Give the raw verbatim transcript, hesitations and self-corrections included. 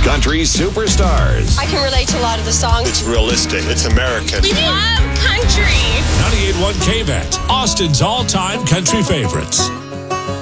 country superstars. I can relate to a lot of the songs. It's realistic. It's American. We love country. ninety-eight point one K V A T, Austin's all-time country favorites.